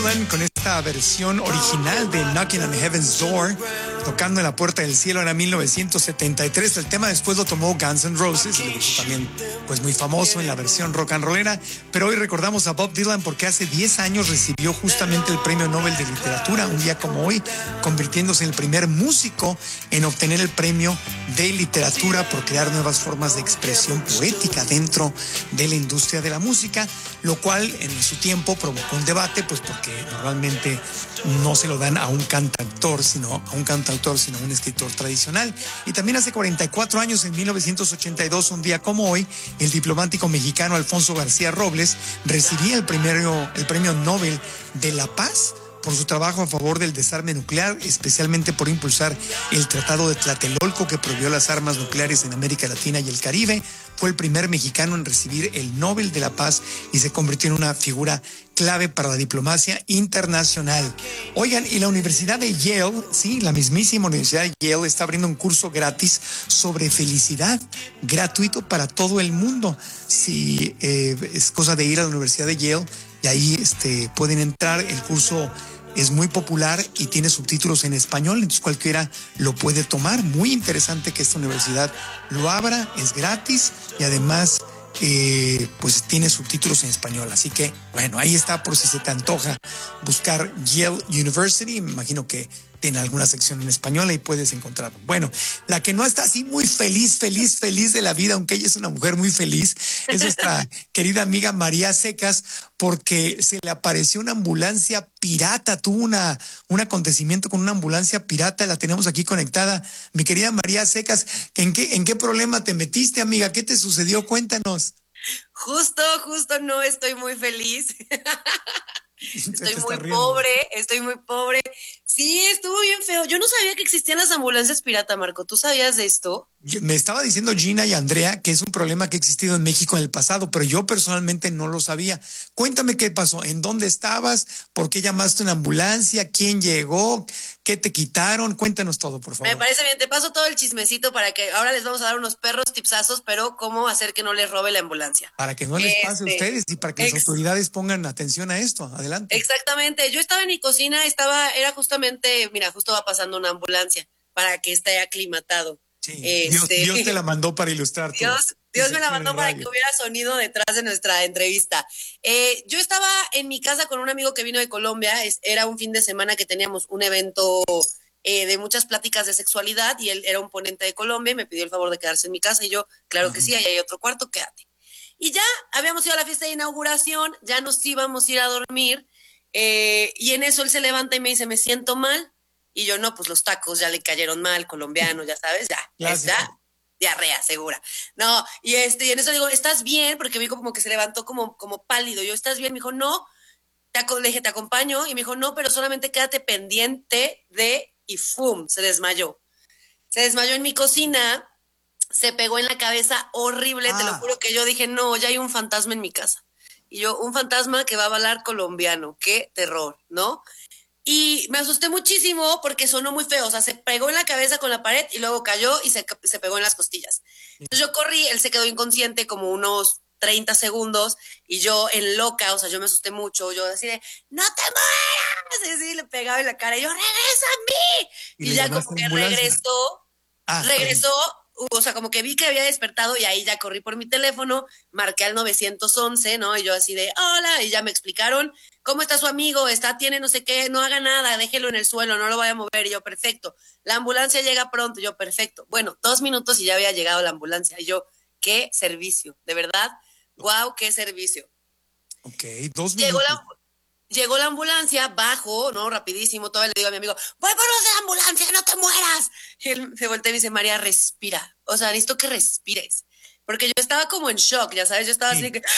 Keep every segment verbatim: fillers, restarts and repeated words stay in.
Dylan con esta versión original de Knocking on Heaven's Door, tocando en la puerta del cielo. Era mil novecientos setenta y tres. El tema después lo tomó Guns N' Roses, el grupo también pues muy famoso en la versión rock and rollera. Pero hoy recordamos a Bob Dylan porque hace diez años recibió justamente el Premio Nobel de Literatura, un día como hoy, convirtiéndose en el primer músico en obtener el premio de literatura por crear nuevas formas de expresión poética dentro de la industria de la música, lo cual en su tiempo provocó un debate, pues porque normalmente no se lo dan a un cantautor, sino a un cantautor, sino a un escritor tradicional. Y también hace cuarenta y cuatro años, en mil novecientos ochenta y dos, un día como hoy, el diplomático mexicano Alfonso García Robles recibía el premio, el premio Nobel de la Paz por su trabajo a favor del desarme nuclear, especialmente por impulsar el Tratado de Tlatelolco que prohibió las armas nucleares en América Latina y el Caribe. Fue el primer mexicano en recibir el Nobel de la Paz y se convirtió en una figura clave para la diplomacia internacional. Oigan, y la Universidad de Yale, sí, la mismísima Universidad de Yale está abriendo un curso gratis sobre felicidad, gratuito para todo el mundo. Si eh, es cosa de ir a la Universidad de Yale, y ahí este, pueden entrar. El curso es muy popular y tiene subtítulos en español, entonces cualquiera lo puede tomar. Muy interesante que esta universidad lo abra, es gratis y además eh, pues tiene subtítulos en español. Así que, bueno, ahí está por si se te antoja buscar Yale University. Me imagino que tiene alguna sección en español, ahí puedes encontrarlo. Bueno, la que no está así muy feliz, feliz, feliz de la vida, aunque ella es una mujer muy feliz, es nuestra querida amiga María Secas, porque se le apareció una ambulancia pirata, tuvo una, un acontecimiento con una ambulancia pirata, la tenemos aquí conectada. Mi querida María Secas, ¿en qué, en qué problema te metiste, amiga? ¿Qué te sucedió? Cuéntanos. Justo, justo no estoy muy feliz. Estoy muy pobre, estoy muy pobre. Sí, estuvo bien feo. Yo no sabía que existían las ambulancias pirata, Marco. ¿Tú sabías de esto? Me estaba diciendo Gina y Andrea que es un problema que ha existido en México en el pasado, pero yo personalmente no lo sabía. Cuéntame qué pasó, en dónde estabas, por qué llamaste a una ambulancia, quién llegó, qué te quitaron. Cuéntanos todo, por favor. Me parece bien, te paso todo el chismecito para que ahora les vamos a dar unos perros tipsazos, pero cómo hacer que no les robe la ambulancia. Para que no les pase este, a ustedes y para que ex- las autoridades pongan atención a esto. Adelante. Exactamente, yo estaba en mi cocina, estaba, era justamente, mira, justo va pasando una ambulancia para que esté aclimatado. Sí, Este, Dios, Dios te la mandó para ilustrar. Dios, Dios me la mandó para que hubiera sonido detrás de nuestra entrevista. Eh, yo estaba en mi casa con un amigo que vino de Colombia, es, era un fin de semana que teníamos un evento eh, de muchas pláticas de sexualidad y él era un ponente de Colombia y me pidió el favor de quedarse en mi casa y yo, claro que sí, ahí hay otro cuarto, quédate. Y ya habíamos ido a la fiesta de inauguración, ya nos íbamos a ir a dormir eh, y en eso él se levanta y me dice, me siento mal. Y yo, no, pues los tacos ya le cayeron mal, colombiano, ya sabes, ya, es ya, diarrea segura. No, y este, y en eso digo, ¿estás bien? Porque me dijo como que se levantó como, como pálido. Yo, ¿estás bien? Me dijo, no, te, le dije, te acompaño. Y me dijo, no, pero solamente quédate pendiente de, y ¡fum! Se desmayó. Se desmayó en mi cocina, se pegó en la cabeza horrible, ah. Te lo juro que yo dije, no, ya hay un fantasma en mi casa. Y yo, un fantasma que va a bailar colombiano, qué terror, ¿no? Y me asusté muchísimo porque sonó muy feo, o sea, se pegó en la cabeza con la pared y luego cayó y se, se pegó en las costillas. Entonces yo corrí, él se quedó inconsciente como unos treinta segundos y yo en loca, o sea, yo me asusté mucho, yo así de, ¡no te mueras! Y así le pegaba en la cara y yo, ¡regresa a mí! Y, y ya como que regresó, ah, regresó, o sea, como que vi que había despertado y ahí ya corrí por mi teléfono, marqué al nueve once, ¿no? Y yo así de, hola, y ya me explicaron, ¿cómo está su amigo? Está, tiene no sé qué, no haga nada, déjelo en el suelo, no lo vaya a mover. Y yo, perfecto. La ambulancia llega pronto. Y yo, perfecto. Bueno, dos minutos y ya había llegado la ambulancia. Y yo, qué servicio, de verdad, wow, qué servicio. Ok, dos minutos. Llegó la, llegó la ambulancia, bajo, ¿no? Rapidísimo, todavía le digo a mi amigo, voy por los de la ambulancia, no te mueras. Y él se voltea y me dice, María, respira. O sea, necesito que respires. Porque yo estaba como en shock, ya sabes, yo estaba sí. así que...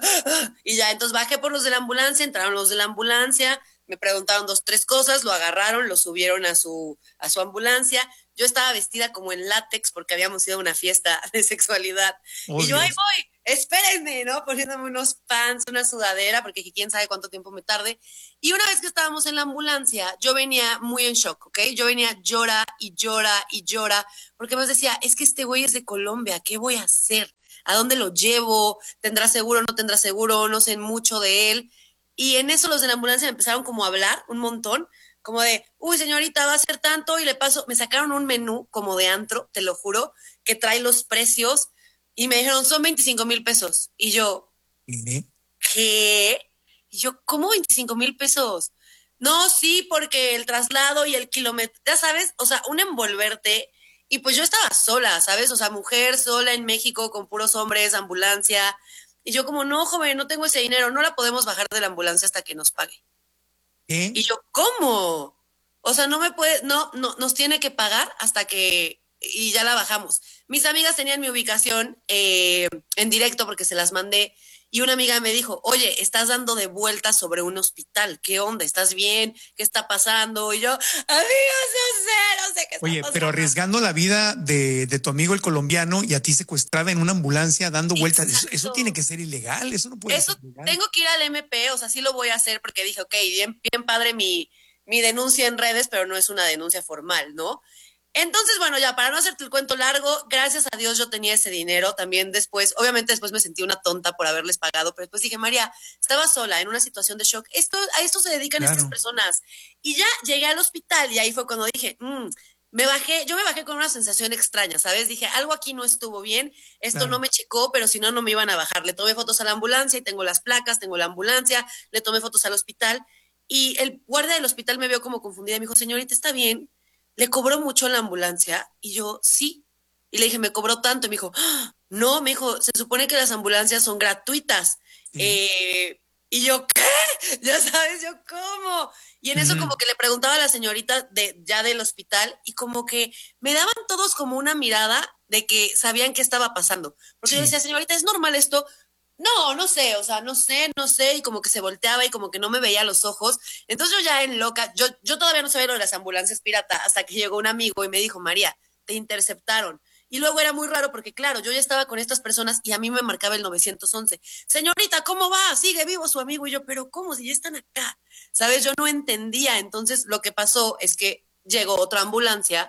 Y ya, entonces bajé por los de la ambulancia, entraron los de la ambulancia, me preguntaron dos, tres cosas, lo agarraron, lo subieron a su, a su ambulancia. Yo estaba vestida como en látex porque habíamos ido a una fiesta de sexualidad. Oh, y yo, Dios. Ahí voy, espérenme, ¿no? Poniéndome unos pants, una sudadera, porque quién sabe cuánto tiempo me tarde. Y una vez que estábamos en la ambulancia, yo venía muy en shock, ¿ok? Yo venía llora y llora y llora, porque me decía, es que este güey es de Colombia, ¿qué voy a hacer? ¿A dónde lo llevo? ¿Tendrá seguro o no tendrá seguro? No sé mucho de él. Y en eso los de la ambulancia me empezaron como a hablar un montón, como de, uy, señorita, va a ser tanto, y le paso, me sacaron un menú como de antro, te lo juro, que trae los precios, y me dijeron, son veinticinco mil pesos. Y yo, ¿Sí? ¿qué? Y yo, ¿cómo veinticinco mil pesos? No, sí, porque el traslado y el kilómetro, ya sabes, o sea, un envolverte, y pues yo estaba sola, ¿sabes? O sea, mujer sola en México con puros hombres, ambulancia, y yo como, no, joven, no tengo ese dinero, no la podemos bajar de la ambulancia hasta que nos pague. ¿Qué? Y yo, ¿cómo? O sea, no me puede, no, no, nos tiene que pagar hasta que, y ya la bajamos. Mis amigas tenían mi ubicación eh, en directo porque se las mandé, y una amiga me dijo, oye, estás dando de vueltas sobre un hospital, ¿qué onda? ¿Estás bien? ¿Qué está pasando? Y yo, amigos, no sé, no sé qué está Oye, pasando. pero arriesgando la vida de, de tu amigo el colombiano y a ti secuestrada en una ambulancia dando vueltas, eso, eso tiene que ser ilegal, eso no puede Eso ser legal. tengo que ir al M P, o sea, sí lo voy a hacer porque dije, ok, bien, bien padre mi, mi denuncia en redes, pero no es una denuncia formal, ¿no? Entonces, bueno, ya para no hacerte el cuento largo, gracias a Dios yo tenía ese dinero. También después, obviamente después me sentí una tonta por haberles pagado, pero después dije, María, estaba sola en una situación de shock. Esto, a esto se dedican Claro. estas personas. Y ya llegué al hospital y ahí fue cuando dije, mmm, me bajé, yo me bajé con una sensación extraña, ¿sabes? Dije, algo aquí no estuvo bien, esto Claro. no me checó, pero si no, no me iban a bajar. Le tomé fotos a la ambulancia y tengo las placas, tengo la ambulancia, le tomé fotos al hospital y el guardia del hospital me vio como confundida y me dijo, señorita, ¿está bien? ¿Le cobró mucho la ambulancia? Y yo, sí. Y le dije, ¿me cobró tanto? Y me dijo, ¡ah! No, me dijo, se supone que las ambulancias son gratuitas. Sí. Eh, y yo, ¿qué? Ya sabes, yo, ¿cómo? Y en eso Ujú. como que le preguntaba a la señorita de, ya del hospital y como que me daban todos como una mirada de que sabían qué estaba pasando. Porque Sí. yo decía, señorita, ¿es normal esto? No, no sé, o sea, no sé, no sé, y como que se volteaba y como que no me veía a los ojos. Entonces yo ya en loca, yo, yo todavía no sabía lo de las ambulancias pirata hasta que llegó un amigo y me dijo, María, te interceptaron. Y luego era muy raro porque, claro, yo ya estaba con estas personas y a mí me marcaba el nueve once. Señorita, ¿cómo va? Sigue vivo su amigo. Y yo, pero ¿cómo? Si ya están acá. ¿Sabes? Yo no entendía. Entonces lo que pasó es que llegó otra ambulancia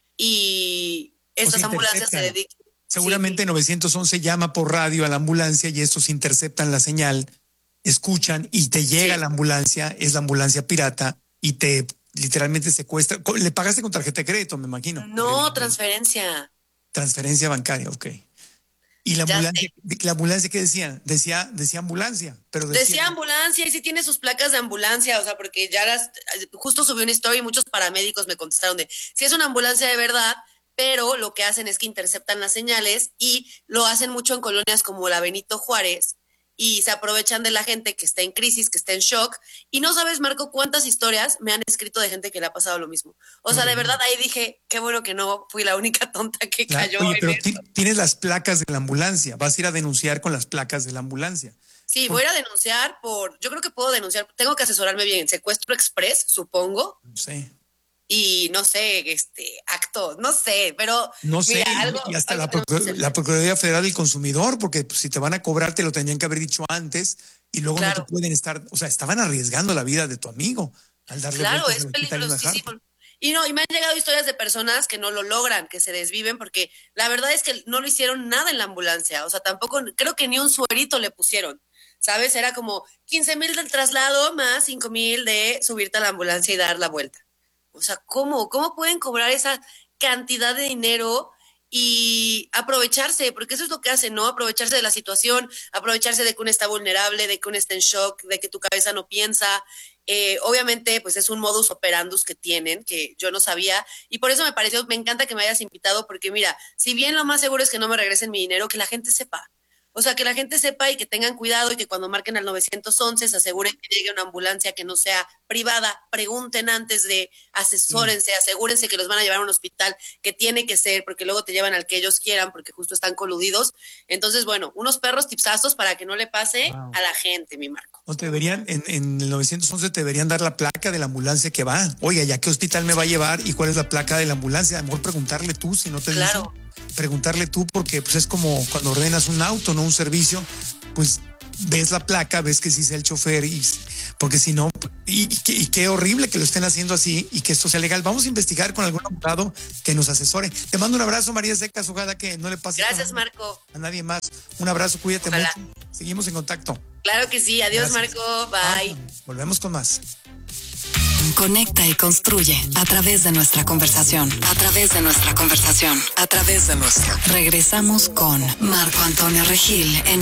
y estas Os ambulancias se interceptan. dedican... Seguramente Sí. nueve once llama por radio a la ambulancia y estos interceptan la señal, escuchan y te llega Sí. la ambulancia, es la ambulancia pirata y te literalmente secuestra. Le pagaste con tarjeta de crédito, me imagino. No, transferencia. Transferencia bancaria, ok. ¿Y la Ya ambulancia, sé. la ambulancia qué decía? Decía, decía ambulancia, pero decía, Decía ambulancia y sí tiene sus placas de ambulancia, o sea, porque ya las, justo subí una historia y muchos paramédicos me contestaron de, si es una ambulancia de verdad, pero lo que hacen es que interceptan las señales y lo hacen mucho en colonias como la Benito Juárez y se aprovechan de la gente que está en crisis, que está en shock. Y no sabes, Marco, cuántas historias me han escrito de gente que le ha pasado lo mismo. O No, sea, de no. verdad ahí dije, qué bueno que no fui la única tonta que claro. cayó Oye, en pero esto. ti- tienes las placas de la ambulancia, vas a ir a denunciar con las placas de la ambulancia. Sí, Por- voy a ir a denunciar por, yo creo que puedo denunciar, tengo que asesorarme bien, secuestro express, supongo, No sé. y no sé, este, acto, no sé, pero No sé, mira, y- algo, y hasta algo la, tenemos que Procur- hacer. la Procuraduría Federal del Consumidor, porque pues, si te van a cobrar te lo tenían que haber dicho antes y luego no Claro. te pueden estar, o sea, estaban arriesgando la vida de tu amigo al darle Claro, vueltas es al hospital y no peligrosísimo. dejarte. Y no, y me han llegado historias de personas que no lo logran, que se desviven, porque la verdad es que no lo hicieron nada en la ambulancia. O sea, tampoco, creo que ni un suerito le pusieron. ¿Sabes? Era como quince mil del traslado más cinco mil de subirte a la ambulancia y dar la vuelta. O sea, ¿cómo? ¿Cómo pueden cobrar esa cantidad de dinero y aprovecharse? Porque eso es lo que hacen, ¿no? Aprovecharse de la situación, aprovecharse de que uno está vulnerable, de que uno está en shock, de que tu cabeza no piensa. Eh, obviamente, pues es un modus operandus que tienen, que yo no sabía, y por eso me pareció, me encanta que me hayas invitado, porque mira, si bien lo más seguro es que no me regresen mi dinero, que la gente sepa. O sea, que la gente sepa y que tengan cuidado y que cuando marquen al nueve once se aseguren que llegue una ambulancia que no sea privada, pregunten antes de, asesórense, asegúrense que los van a llevar a un hospital que tiene que ser, porque luego te llevan al que ellos quieran, porque justo están coludidos. Entonces, bueno, unos perros tipsazos para que no le pase Wow. a la gente, mi Marco. No te deberían, en, en el nueve once te deberían dar la placa de la ambulancia que va. Oiga, ¿ya qué hospital me va a llevar y cuál es la placa de la ambulancia? A lo mejor preguntarle tú, si no te Claro. dicen, preguntarle tú, porque pues es como cuando ordenas un auto, no un servicio, pues ves la placa, ves que sí es el chofer, y porque si no, y, y, y qué horrible que lo estén haciendo así y que esto sea legal. Vamos a investigar con algún abogado que nos asesore. Te mando un abrazo, María Secas, ojalá que no le pase Gracias, Marco. A nadie más. Un abrazo, cuídate Ojalá. mucho. Seguimos en contacto. Claro que sí, adiós. Gracias. Marco, bye. Ah, volvemos con más. Conecta y construye a través de nuestra conversación, a través de nuestra conversación, a través de nuestra. Regresamos con Marco Antonio Regil en